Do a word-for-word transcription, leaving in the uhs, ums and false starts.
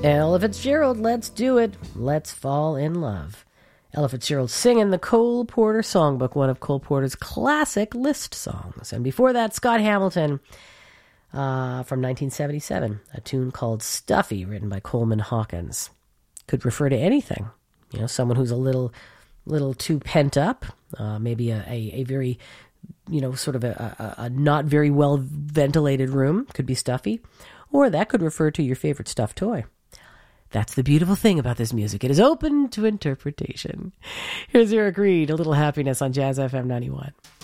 Ella Fitzgerald, let's do it. Let's fall in love. Ella Fitzgerald singing the Cole Porter Songbook, one of Cole Porter's classic list songs. And before that, Scott Hamilton uh, from nineteen seventy-seven, a tune called Stuffy, written by Coleman Hawkins. Could refer to anything. You know, someone who's a little little too pent up, uh, maybe a, a, a very, you know, sort of a, a, a not very well ventilated room could be stuffy. Or that could refer to your favorite stuffed toy. That's the beautiful thing about this music. It is open to interpretation. Here's Eric Reed, A Little Happiness on Jazz F M ninety-one.